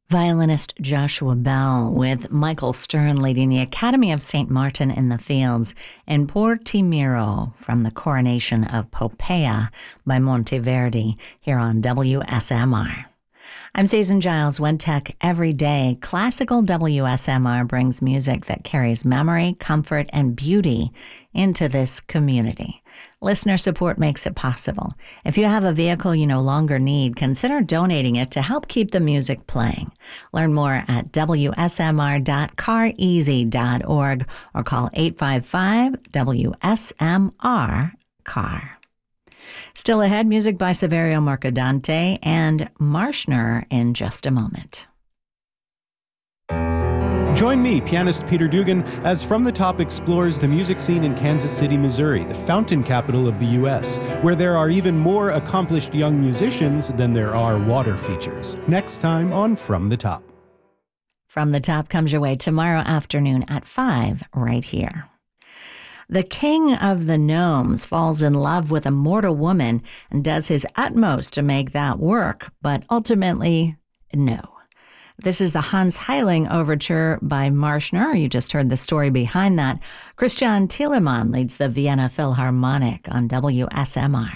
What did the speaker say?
Violinist Joshua Bell with Michael Stern leading the Academy of St. Martin in the Fields in Portimiro from the Coronation of Poppaea by Monteverdi here on WSMR. I'm Susan Giles, One Tech Every Day. Classical WSMR brings music that carries memory, comfort, and beauty into this community. Listener support makes it possible. If you have a vehicle you no longer need, consider donating it to help keep the music playing. Learn more at wsmr.careasy.org or call 855-WSMR-CAR. Still ahead, music by Saverio Mercadante and Marschner in just a moment. Join me, pianist Peter Dugan, as From the Top explores the music scene in Kansas City, Missouri, the fountain capital of the U.S., where there are even more accomplished young musicians than there are water features. Next time on From the Top. From the Top comes your way tomorrow afternoon at 5 right here. The king of the gnomes falls in love with a mortal woman and does his utmost to make that work, but ultimately, no. This is the Hans Heiling Overture by Marschner. You just heard the story behind that. Christian Thielemann leads the Vienna Philharmonic on WSMR.